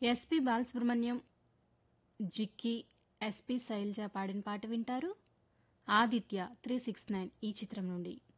SP Balasubrahmanyam, Jikki, SP Shailaja పాడిన పాట వింటారు. ఆదిత్య 369 ఈ చిత్రం నుండి.